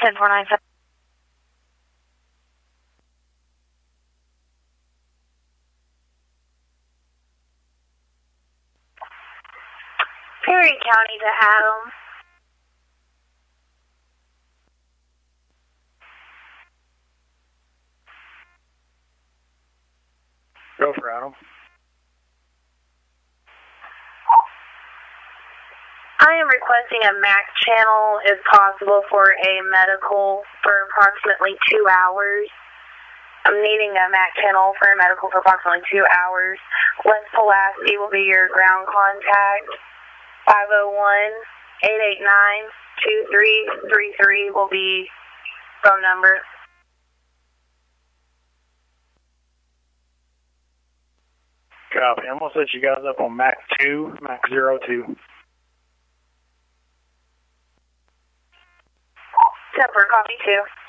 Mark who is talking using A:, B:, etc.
A: 10497. Perry County to Adam.
B: Go for Adam.
A: I am requesting a MAC channel, if possible, for a medical for approximately 2 hours. I'm needing a MAC channel for a medical for approximately 2 hours. West Pulaski will be your ground contact. 501-889-2333 will be phone number.
B: Copy. I'm going to set you guys up on MAC 2, MAC 02.
A: Temper, copy 2.